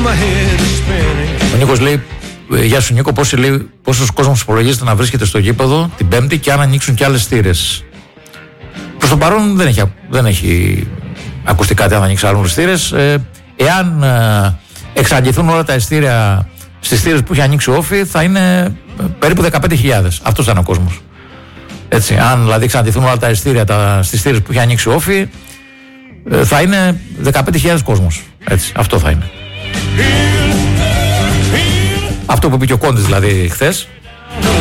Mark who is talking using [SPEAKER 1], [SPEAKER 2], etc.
[SPEAKER 1] Ο Νίκος λέει: γεια σου Νίκο, πόσος κόσμος υπολογίζεται να βρίσκεται στο γήπεδο την Πέμπτη και αν ανοίξουν και άλλες θύρες? Προς το παρόν δεν έχει ακουστεί κάτι αν ανοίξει άλλες θύρες. Εάν εξαντληθούν όλα τα ειστήρια στις θύρες που έχει ανοίξει ο Όφη, θα είναι περίπου 15.000. Αυτός θα είναι ο κόσμος. Έτσι, αν δηλαδή εξαντληθούν όλα τα ειστήρια στις θύρες που έχει ανοίξει ο Όφη, θα είναι 15.000 κόσμος. Έτσι, αυτό θα είναι. Αυτό που είπε και ο Κόντης δηλαδή χθες.